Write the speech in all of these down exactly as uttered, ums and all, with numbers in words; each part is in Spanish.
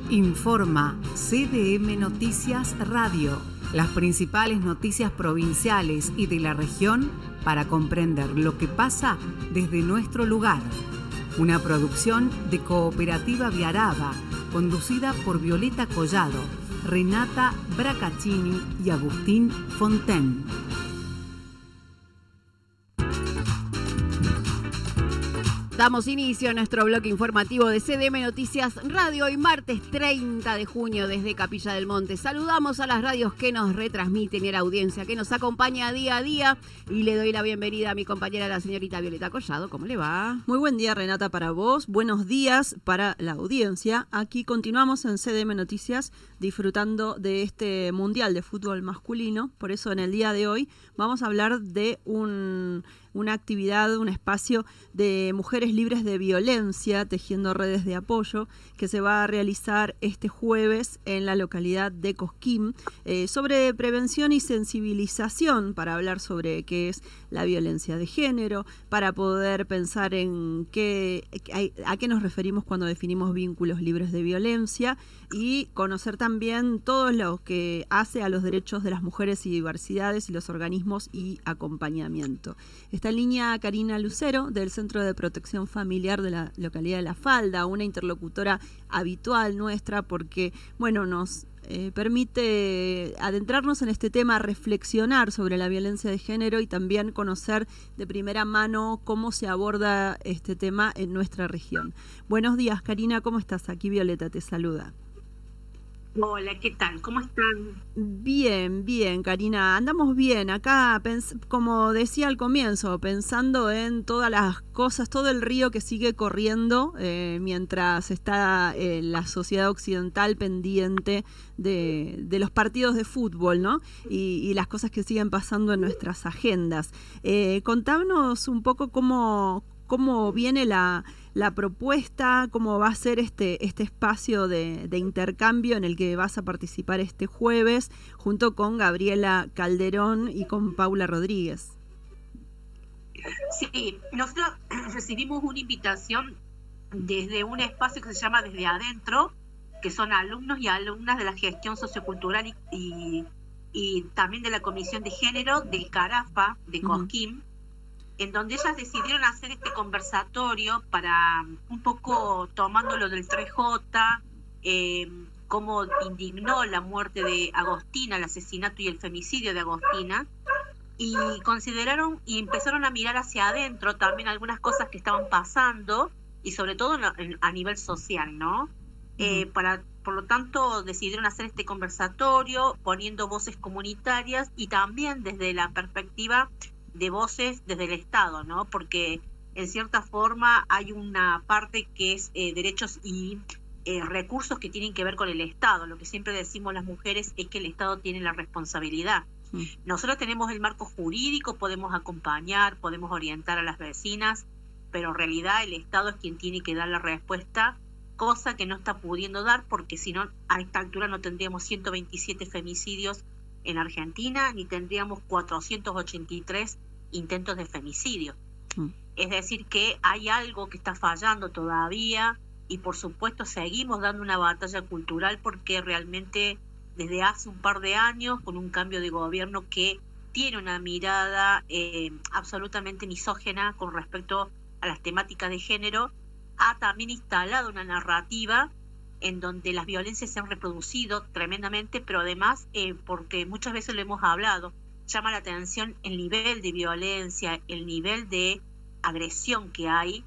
Informa C D M Noticias Radio, las principales noticias provinciales y de la región para comprender lo que pasa desde nuestro lugar. Una producción de Cooperativa Viaraba, conducida por Violeta Collado, Renata Bracaccini y Agustín Fonten. Damos inicio a nuestro bloque informativo de C D M Noticias Radio hoy martes treinta de junio desde Capilla del Monte. Saludamos a las radios que nos retransmiten y a la audiencia que nos acompaña día a día y le doy la bienvenida a mi compañera la señorita Violeta Collado. ¿Cómo le va? Muy buen día, Renata, para vos. Buenos días para la audiencia. Aquí continuamos en C D M Noticias disfrutando de este Mundial de Fútbol Masculino. Por eso en el día de hoy vamos a hablar de un... una actividad, un espacio de mujeres libres de violencia, tejiendo redes de apoyo, que se va a realizar este jueves en la localidad de Cosquín, eh, sobre prevención y sensibilización, para hablar sobre qué es la violencia de género, para poder pensar en qué, a qué nos referimos cuando definimos vínculos libres de violencia y conocer también todo lo que hace a los derechos de las mujeres y diversidades y los organismos y acompañamiento. Está en línea Karina Lucero, del Centro de Protección Familiar de la localidad de La Falda, una interlocutora habitual nuestra porque, bueno, nos eh, permite adentrarnos en este tema, reflexionar sobre la violencia de género y también conocer de primera mano cómo se aborda este tema en nuestra región. Buenos días, Karina, ¿cómo estás? Aquí Violeta te saluda. Hola, ¿qué tal? ¿Cómo están? Bien, bien, Karina. Andamos bien. Acá, como decía al comienzo, pensando en todas las cosas, todo el río que sigue corriendo eh, mientras está eh, la sociedad occidental pendiente de, de los partidos de fútbol, ¿no? Y, y las cosas que siguen pasando en nuestras agendas. Eh, contanos un poco cómo, cómo viene la... la propuesta, cómo va a ser este, este espacio de, de intercambio en el que vas a participar este jueves junto con Gabriela Calderón y con Paula Rodríguez. Sí, nosotros recibimos una invitación desde un espacio que se llama Desde Adentro, que son alumnos y alumnas de la gestión sociocultural y, y, y también de la Comisión de Género del CARAFA de Cosquín, uh-huh. en donde ellas decidieron hacer este conversatorio para un poco tomando lo del tres J, eh, cómo indignó la muerte de Agostina, el asesinato y el femicidio de Agostina, y consideraron y empezaron a mirar hacia adentro también algunas cosas que estaban pasando, y sobre todo a nivel social, ¿no? Uh-huh. Eh, para, por lo tanto, decidieron hacer este conversatorio poniendo voces comunitarias y también desde la perspectiva de voces desde el Estado, ¿no? Porque en cierta forma hay una parte que es eh, derechos y eh, recursos que tienen que ver con el Estado. Lo que siempre decimos las mujeres es que el Estado tiene la responsabilidad. Sí. Nosotros tenemos el marco jurídico, podemos acompañar, podemos orientar a las vecinas, pero en realidad el Estado es quien tiene que dar la respuesta, cosa que no está pudiendo dar, porque si no, a esta altura no tendríamos ciento veintisiete femicidios en Argentina, ni tendríamos cuatrocientos ochenta y tres intentos de femicidio. Mm. Es decir, que hay algo que está fallando todavía y por supuesto seguimos dando una batalla cultural porque realmente desde hace un par de años, con un cambio de gobierno que tiene una mirada eh, absolutamente misógena con respecto a las temáticas de género, ha también instalado una narrativa en donde las violencias se han reproducido tremendamente, pero además, eh, porque muchas veces lo hemos hablado, llama la atención el nivel de violencia, el nivel de agresión que hay,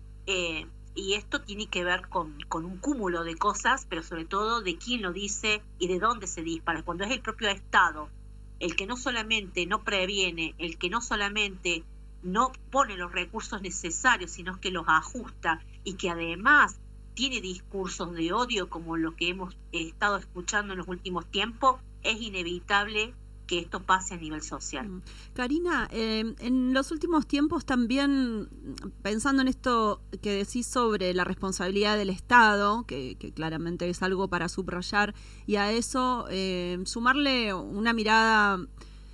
eh, y esto tiene que ver con, con un cúmulo de cosas, pero sobre todo de quién lo dice y de dónde se dispara. Cuando es el propio Estado el que no solamente no previene, el que no solamente no pone los recursos necesarios, sino que los ajusta y que además tiene discursos de odio como lo que hemos estado escuchando en los últimos tiempos, es inevitable que esto pase a nivel social. Karina, eh, en los últimos tiempos también, pensando en esto que decís sobre la responsabilidad del Estado, que, que claramente es algo para subrayar, y a eso eh, sumarle una mirada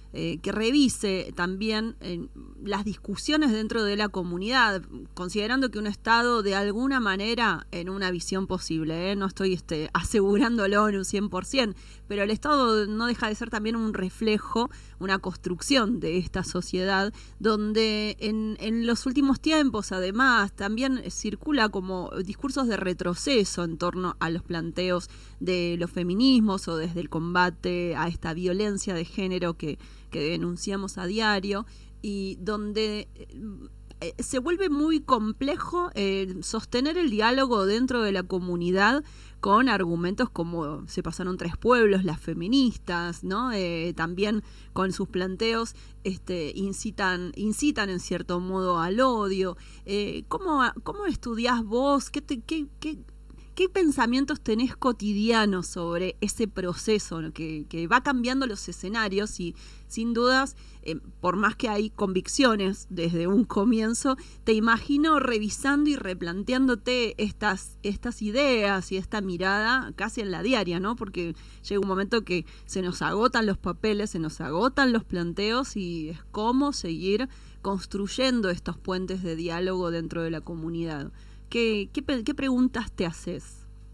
eh, que revise también eh, las discusiones dentro de la comunidad, considerando que un Estado de alguna manera, en una visión posible, ¿eh? no estoy este, asegurándolo en un cien por ciento, pero el Estado no deja de ser también un reflejo, una construcción de esta sociedad, donde en, en los últimos tiempos además también circula como discursos de retroceso en torno a los planteos de los feminismos o desde el combate a esta violencia de género que, que denunciamos a diario, y donde eh, se vuelve muy complejo eh, sostener el diálogo dentro de la comunidad con argumentos como se pasaron tres pueblos, las feministas, ¿no? Eh, también con sus planteos este, incitan, incitan en cierto modo al odio. Eh, ¿cómo, ¿Cómo estudiás vos? ¿Qué, te, qué, qué, qué pensamientos tenés cotidianos sobre ese proceso, ¿no? que, que va cambiando los escenarios y sin dudas, eh, por más que hay convicciones desde un comienzo, te imagino revisando y replanteándote estas, estas ideas y esta mirada casi en la diaria, ¿no? Porque llega un momento que se nos agotan los papeles, se nos agotan los planteos y es cómo seguir construyendo estos puentes de diálogo dentro de la comunidad. ¿Qué, qué, qué preguntas te haces?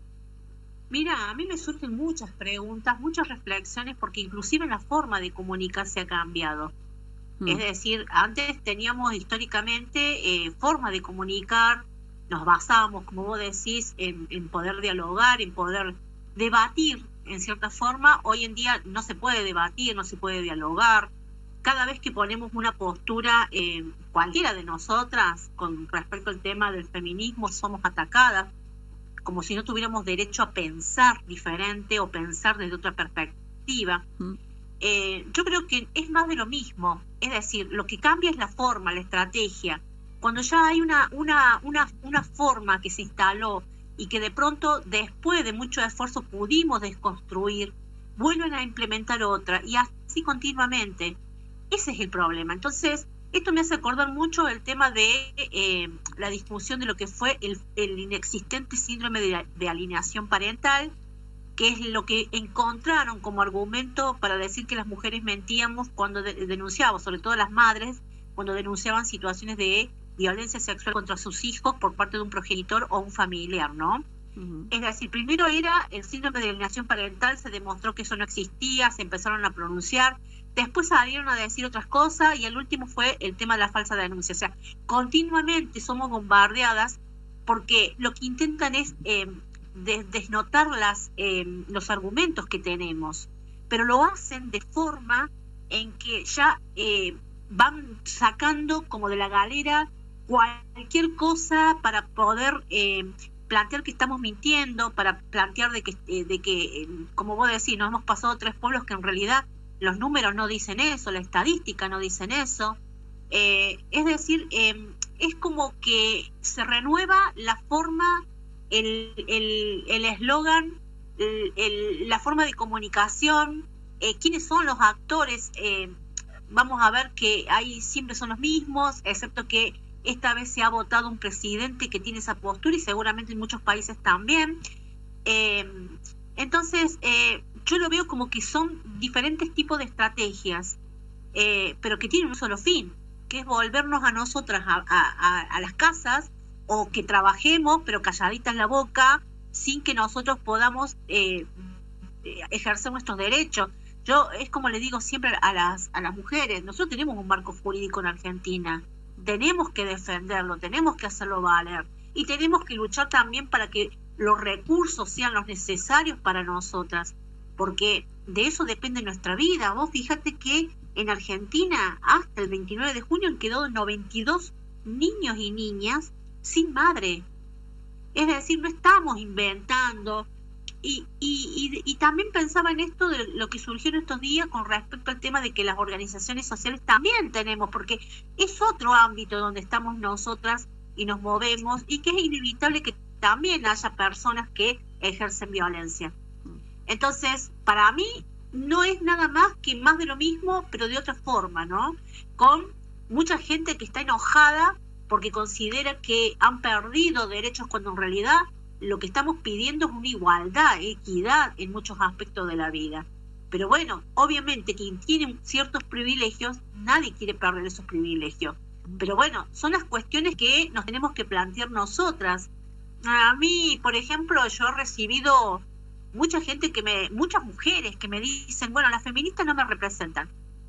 Mira, a mí me surgen muchas preguntas, muchas reflexiones, porque inclusive la forma de comunicarse ha cambiado. Mm. Es decir, antes teníamos históricamente eh, forma de comunicar, nos basábamos, como vos decís, en, en poder dialogar, en poder debatir en cierta forma. Hoy en día no se puede debatir, no se puede dialogar. Cada vez que ponemos una postura, eh, cualquiera de nosotras, con respecto al tema del feminismo, somos atacadas, como si no tuviéramos derecho a pensar diferente o pensar desde otra perspectiva. Mm. Eh, yo creo que es más de lo mismo, es decir, lo que cambia es la forma, la estrategia. Cuando ya hay una, una, una, una forma que se instaló y que de pronto, después de mucho esfuerzo, pudimos desconstruir, vuelven a implementar otra, y así continuamente. Ese es el problema. Entonces, esto me hace acordar mucho el tema de eh, la discusión de lo que fue el, el inexistente síndrome de, de alienación parental, que es lo que encontraron como argumento para decir que las mujeres mentíamos cuando de, denunciábamos, sobre todo las madres, cuando denunciaban situaciones de violencia sexual contra sus hijos por parte de un progenitor o un familiar, ¿no? Uh-huh. Es decir, primero era el síndrome de alienación parental, se demostró que eso no existía, se empezaron a pronunciar. Después salieron a decir otras cosas y el último fue el tema de la falsa denuncia. O sea, continuamente somos bombardeadas porque lo que intentan es eh, des- desnotar las, eh, los argumentos que tenemos, pero lo hacen de forma en que ya eh, van sacando como de la galera cualquier cosa para poder eh, plantear que estamos mintiendo, para plantear de que, eh, de que eh, como vos decís, nos hemos pasado tres pueblos, que en realidad los números no dicen eso, la estadística no dicen eso. Eh, es decir, eh, es como que se renueva la forma, el eslogan, el, el, el, la forma de comunicación, eh, quiénes son los actores. Eh, vamos a ver que ahí siempre son los mismos, excepto que esta vez se ha votado un presidente que tiene esa postura y seguramente en muchos países también. Eh, entonces, eh, yo lo veo como que son diferentes tipos de estrategias, eh, pero que tienen un solo fin, que es volvernos a nosotras a, a, a las casas, o que trabajemos pero calladitas la boca, sin que nosotros podamos eh, ejercer nuestros derechos. Yo es como le digo siempre a las, a las mujeres, nosotros tenemos un marco jurídico en Argentina, tenemos que defenderlo, tenemos que hacerlo valer, y tenemos que luchar también para que los recursos sean los necesarios para nosotras, porque de eso depende nuestra vida. Vos fíjate que en Argentina hasta el veintinueve de junio han quedado noventa y dos niños y niñas sin madre. Es decir, no estamos inventando. Y, y, y, y también pensaba en esto de lo que surgió en estos días con respecto al tema de que las organizaciones sociales también tenemos, porque es otro ámbito donde estamos nosotras y nos movemos, y que es inevitable que también haya personas que ejercen violencia. Entonces, para mí no es nada más que más de lo mismo, pero de otra forma, ¿no? Con mucha gente que está enojada porque considera que han perdido derechos, cuando en realidad lo que estamos pidiendo es una igualdad, equidad en muchos aspectos de la vida. Pero bueno, obviamente quien tiene ciertos privilegios, nadie quiere perder esos privilegios. Pero bueno, son las cuestiones que nos tenemos que plantear nosotras. A mí, por ejemplo, yo he recibido mucha gente que me, muchas mujeres que me dicen, bueno, las feministas no me representan.